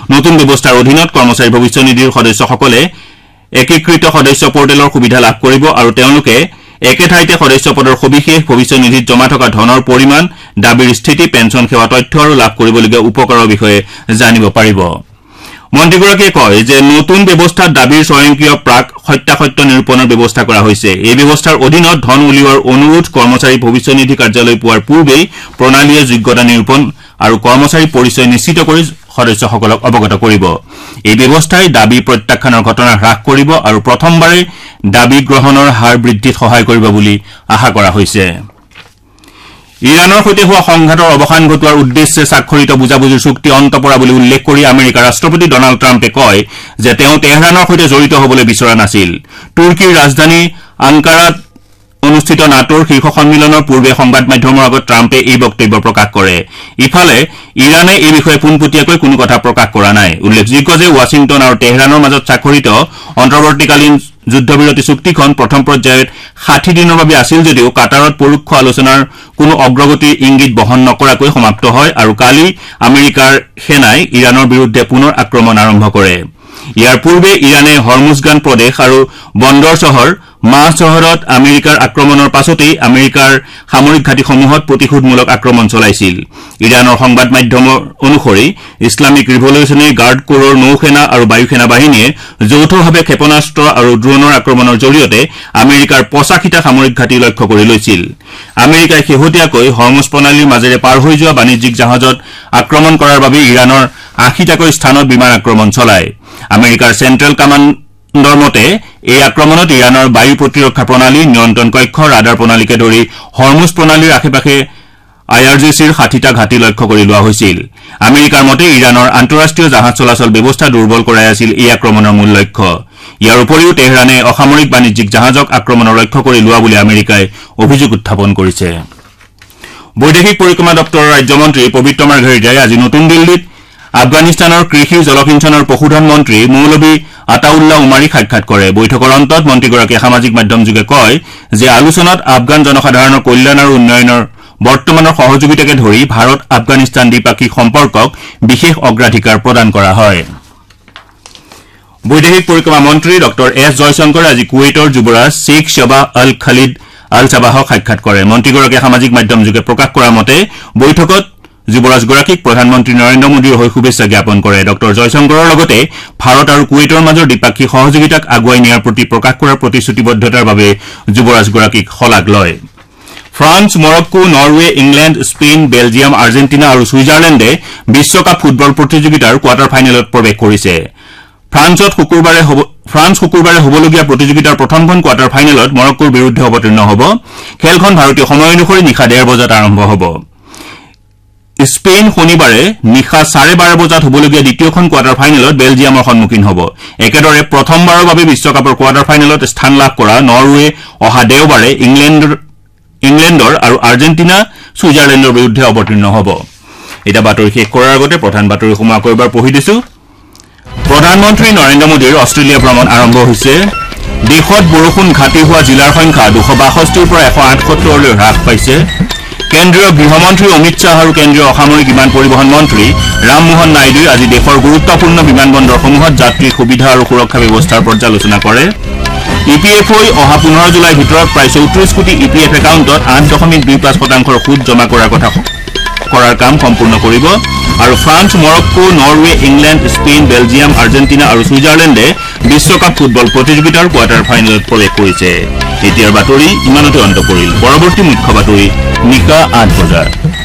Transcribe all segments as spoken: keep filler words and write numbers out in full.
নতুন ব্যৱস্থাৰ অধীনত কৰ্মচাৰী ভৱিষ্যত নিধিৰ সদস্যসকলে একীকৃত সদস্য পৰ্টেলৰ সুবিধা লাভ কৰিব আৰু তেওঁলোকে একে ঠাইতে সদস্য পদৰ সবিশেষ ভৱিষ্যত নিধিত জমা থকা ধনৰ পৰিমাণ দাবীৰ স্থিতি পেঞ্চন সেৱা তথ্য আৰু লাভ কৰিবলগীয়া উপকাৰৰ বিষয়ে জানিব পাৰিব মন্ত্ৰীগৰাকীয়ে কয় যে নতুন ব্যৱস্থাত দাবীৰ স্বয়ংক্ৰিয় প্ৰাক সত্যাসত্য নিৰূপণৰ ব্যৱস্থা কৰা হৈছে এই ব্যৱস্থাৰ অধীনত ধন উলিওৱাৰ অনুৰোধ কৰ্মচাৰী ভৱিষ্যত নিধি কাৰ্যালয় পোৱাৰ পূৰ্বেই প্ৰণালীয়ে যোগ্যতা নিৰূপণ আৰু কৰ্মচাৰী পৰিচয় নিশ্চিত কৰি সদস্যসকলক অৱগত কৰিব এই ব্যৱস্থাই দাবী প্ৰত্যাখ্যানৰ ঘটনা হ্ৰাস কৰিব আৰু প্ৰথমবাৰে দাবী গ্ৰহণৰ হাৰ বৃদ্ধিত সহায় কৰিব বুলি আশা কৰা হৈছে ইৰানৰ সৈতে হোৱা সংঘাতৰ অৱসান ঘটোৱাৰ উদ্দেশ্যে স্বাক্ষৰিত বুজাবুজিৰ চুক্তি অন্ত পৰা বুলি উল্লেখ কৰি আমেৰিকাৰ ৰাষ্ট্ৰপতি ডনাল্ড ট্ৰাম্পে কয় যে তেওঁ তেহৰানৰ সৈতে জড়িত হ'বলৈ বিচৰা নাছিল তুৰ্কীৰ ৰাজধানী আংকাৰাত অনুষ্ঠিত নাটোৰ শীৰ্ষ সন্মিলনৰ পূৰ্বে সংবাদ মাধ্যমৰ আগত ট্ৰাম্পে এই বক্তব্য প্ৰকাশ কৰে ইফালে ইৰানে এই বিষয়ে পোনপটীয়াকৈ কোনো কথা প্ৰকাশ কৰা নাই উল্লেখযোগ্য যে ৱাশ্বিংটন আৰু তেহৰানৰ মাজত স্বাক্ষৰিত অন্তৰ্বৰ্তীকালীন যুদ্ধবিৰতি চুক্তিখন প্ৰথম পৰ্যায়ত ষাঠি দিনৰ বাবে আছিল যদিও কাটাৰত পৰোক্ষ আলোচনাৰ কোনো অগ্ৰগতিৰ ইংগিত বহন নকৰাকৈ সমাপ্ত হয় আৰু কালি আমেৰিকাৰ সেনাই ইৰানৰ বিৰুদ্ধে পুনৰ আক্ৰমণ আৰম্ভ কৰে ইয়াৰ পূৰ্বে ইৰানে হৰমুজগান প্ৰদেশ আৰু বন্দৰ চহৰ মাহ চহৰত আমেৰিকাৰ আক্ৰমণৰ পাছতেই আমেৰিকাৰ সামৰিক ঘাটিসমূহত প্ৰতিশোধমূলক আক্ৰমণ চলাইছিল ইৰানৰ সংবাদ মাধ্যমৰ অনুসৰি ইছলামিক ৰিভলিউচনাৰী গাৰ্ড কোৰৰ নৌসেনা আৰু বায়ুসেনা বাহিনীয়ে যৌথভাৱে ক্ষেপণাস্ত্ৰ আৰু ড্ৰোনৰ আক্ৰমণৰ জৰিয়তে আমেৰিকাৰ পঁচাশীটা সামৰিক ঘাটি লক্ষ্য কৰি লৈছিল আমেৰিকাই শেহতীয়াকৈ হৰমুজ প্ৰণালীৰ মাজেৰে পাৰ হৈ যোৱা বাণিজ্যিক জাহাজত আক্ৰমণ কৰাৰ বাবে ইৰানৰ আশীটাকৈ স্থানত বিমান আক্ৰমণ চলায় আমেৰিকাৰ চেণ্ট্ৰেল কামাণ্ডৰ মতে এই আক্ৰমণত ইৰানৰ বায়ু প্ৰতিৰক্ষা প্ৰণালী নিয়ন্ত্ৰণ কক্ষ ৰাডাৰ প্ৰণালীকে ধৰি হৰমুজ প্ৰণালীৰ আশে-পাশে আই আৰ জি চিৰ ষাঠিটা ঘাটি লক্ষ্য কৰি লোৱা হৈছিল আমেৰিকাৰ মতে ইৰানৰ আন্তঃৰাষ্ট্ৰীয় জাহাজ চলাচল ব্যৱস্থা দুৰ্বল কৰাই আছিল এই আক্ৰমণৰ মূল লক্ষ্য ইয়াৰ উপৰিও তেহৰানে অসামৰিক বাণিজ্যিক জাহাজক আক্ৰমণৰ লক্ষ্য কৰি লোৱা বুলি আমেৰিকাই অভিযোগ উত্থাপন কৰিছে বৈদেশিক পৰিক্ৰমা দপ্তৰৰ ৰাজ্যমন্ত্ৰী পবিত্ৰ মাৰ্ঘেৰিটাই আজি নতুন দিল্লীত আফগানিস্তানৰ কৃষি জলসিঞ্চন আৰু পশুধন মন্ত্ৰী মৌলবী আতাউল্লাহ উমাৰীক সাক্ষাৎ কৰে বৈঠকৰ অন্তত মন্ত্ৰীগৰাকীয়ে সামাজিক মাধ্যমযোগে কয় যে আলোচনাত আফগান জনসাধাৰণৰ কল্যাণ আৰু উন্নয়নৰ বৰ্তমানৰ সহযোগিতাকে ধৰি ভাৰত আফগানিস্তান দ্বিপাক্ষিক সম্পৰ্কক বিশেষ অগ্ৰাধিকাৰ প্ৰদান কৰা হয় বৈদেশিক পৰিক্ৰমা মন্ত্ৰী ডক্টৰ এছ জয়শংকৰে আজি কুৱেইটৰ যুৱৰাজ শ্বেখ শ্বাবাহ আল খালিদ আল চাবাহক সাক্ষাৎ কৰে মন্ত্ৰীগৰাকীয়ে সামাজিক মাধ্যমযোগে প্ৰকাশ কৰা মতে বৈঠকত যুৱৰাজগৰাকীক প্ৰধানমন্ত্ৰী নৰেন্দ্ৰ মোদীৰ হৈ শুভেচ্ছা জ্ঞাপন কৰে ডক্টৰ জয়শংকৰৰ লগতে ভাৰত আৰু কুৱেইটৰ মাজৰ দ্বিপাক্ষিক সহযোগিতাক আগুৱাই নিয়াৰ প্ৰতি প্ৰকাশ কৰাৰ প্ৰতিশ্ৰুতিবদ্ধতাৰ বাবে যুৱৰাজগৰাকীক শলাগ লয় France Morocco Norway England Spain Belgium Argentina আৰু ছুইজাৰলেণ্ডে বিশ্বকাপ ফুটবল প্ৰতিযোগিতাৰ কোৱাৰ্টাৰ ফাইনেলত প্ৰৱেশ কৰিছে ফ্ৰান্সত শুকুৰবাৰে ফ্ৰান্স শুকুৰবাৰে হ'বলগীয়া প্ৰতিযোগিতাৰ প্ৰথমখন কোৱাৰ্টাৰ ফাইনেলত মৰক্কোৰ বিৰুদ্ধে অৱতীৰ্ণ হ'ব খেলখন ভাৰতীয় সময় অনুসৰি নিশা ডেৰ বজাত আৰম্ভ হ'ব স্পেইন শনিবাৰে নিশা চাৰে বাৰ বজাত হ'বলগীয়া দ্বিতীয়খন কোৱাৰ্টাৰ ফাইনেলত বেলজিয়ামৰ সন্মুখীন হ'ব একেদৰে প্ৰথমবাৰৰ বাবে বিশ্বকাপৰ কোৱাৰ্টাৰ ফাইনেলত স্থান লাভ কৰা নৰৱে অহা দেওবাৰে ইংলেণ্ডৰ ইংলেণ্ডৰ আৰু আৰ্জেণ্টিনা ছুইজাৰলেণ্ডৰ বিৰুদ্ধে অৱতীৰ্ণ হ'ব এটা বাতৰি শেষ কৰাৰ আগতে প্ৰধান বাতৰিসমূহ আকৌ এবাৰ পঢ়ি দিছো প্ৰধানমন্ত্ৰী নৰেন্দ্ৰ মোদীৰ অষ্ট্ৰেলিয়া ভ্ৰমণ আৰম্ভ হৈছে দেশত বৰষুণ ঘাটি হোৱা জিলাৰ সংখ্যা দুশ বাষষ্ঠিৰ পৰা এশ আঠসত্তৰলৈ হ্ৰাস পাইছে কেন্দ্ৰীয় গৃহমন্ত্ৰী অমিত শ্বাহ আৰু কেন্দ্ৰীয় অসামৰিক বিমান পৰিবহণ মন্ত্ৰী ৰামমোহন নাইডুৱে আজি দেশৰ গুৰুত্বপূৰ্ণ বিমানবন্দৰসমূহত যাত্ৰীৰ সুবিধা আৰু সুৰক্ষা ব্যৱস্থাৰ পৰ্যালোচনা কৰে ই পি এফ অই অহা পোন্ধৰ জুলাইৰ ভিতৰত প্ৰায় চৌত্ৰিশ কোটি ই পি এফ একাউণ্টত আঠ দশমিক দুই পাঁচ শতাংশৰ সুদ জমা কৰাৰ কথা কৰাৰ কাম সম্পূৰ্ণ কৰিব আৰু France Morocco Norway England Spain Belgium Argentina আৰু ছুইজাৰলেণ্ডে বিশ্বকাপ ফুটবল প্ৰতিযোগিতাৰ কোৱাৰ্টাৰ ফাইনেলত প্ৰৱেশ কৰিছে এতিয়াৰ বাতৰি ইমানতে অন্ত পৰিল পৰৱৰ্তী মুখ্য বাতৰি নিশা আঠ বজাত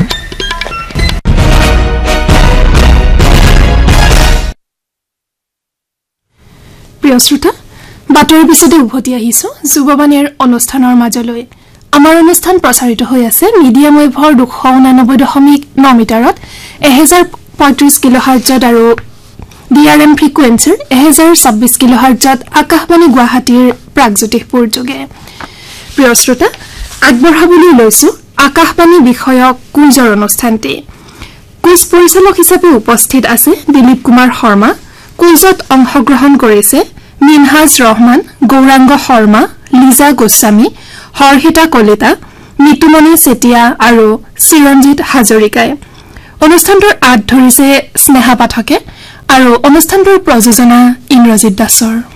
প্ৰিয় শ্ৰোতা বাতৰিৰ পিছতে উভতি আহিছো যুৱবাণীৰ অনুষ্ঠানৰ মাজলৈ আমাৰ অনুষ্ঠান প্ৰচাৰিত হৈ আছে মিডিয়াম ৱেভৰ দুশ ঊনানব্বৈ দশমিক ন মিটাৰত এহেজাৰ পঁয়ত্ৰিশ কিলোহাৰ্টজত আৰু ডি আৰ এম ফ্ৰিকুৱেঞ্চিৰ এহেজাৰ ছাব্বিছ কিলোহাৰ্টজত আকাশবাণী গুৱাহাটীৰ প্ৰাগজ্যোতিষপুৰ যোগে প্ৰিয় শ্ৰোতা আগবঢ়াবলৈ লৈছো আকাশবাণী বিষয়ক কুইজৰ অনুষ্ঠানটি কুইজ পৰিচালক হিচাপে উপস্থিত আছে দিলীপ কুমাৰ শৰ্মা কুইজত অংশগ্ৰহণ কৰিছে মিনহাজ ৰহমান গৌৰাংগ শৰ্মা লিজা গোস্বামী হৰ্ষিতা কলিতা নিতুমণি চেতিয়া আৰু চিৰঞ্জিত হাজৰিকাই অনুষ্ঠানটোৰ আঁত ধৰিছে স্নেহা পাঠকে আৰু অনুষ্ঠানটোৰ প্ৰযোজনা ইন্দ্ৰজিৎ দাসৰ।